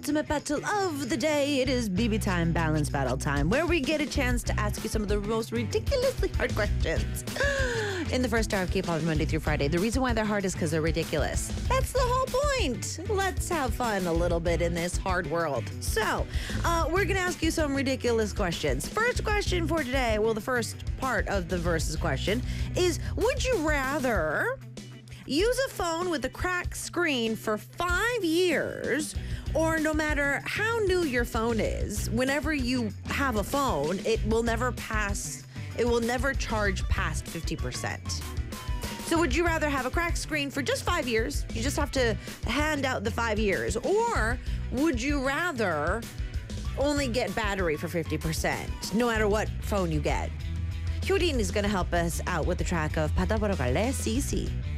ultimate battle of the day. It is BB time, balance battle time, where we get a chance to ask you some of the most ridiculously hard questions in the first hour of K-pop Monday through Friday. The reason why they're hard is because they're ridiculous. That's the whole point. Let's have fun a little bit in this hard world. So, we're going to ask you some ridiculous questions. First question for today, well, the first part of the versus question is, would you rather use a phone with a cracked screen for 5 years, or no matter how new your phone is, whenever you have a phone, it will never charge past 50%. So would you rather have a cracked screen for just 5 years? You just have to hand out the 5 years. Or would you rather only get battery for 50%, no matter what phone you get? Hyodin is going to help us out with the track of 바다 보러 갈래, CC.